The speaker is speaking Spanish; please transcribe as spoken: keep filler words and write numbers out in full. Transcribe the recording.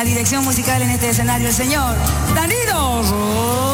La dirección musical en este escenario, el señor Danilo